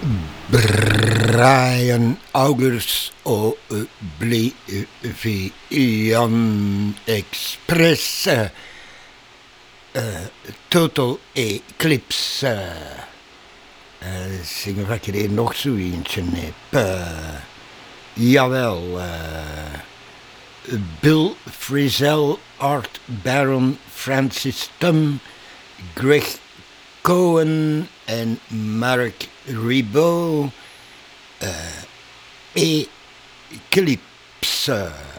Brian Augers Oblivion Express Total Eclipse zingen of ik er nog zo eentje heb. Jawel, Bill Frisell, Art Baron, Francis Tum, Greg Cohen en Mark Ribot. Eclipse.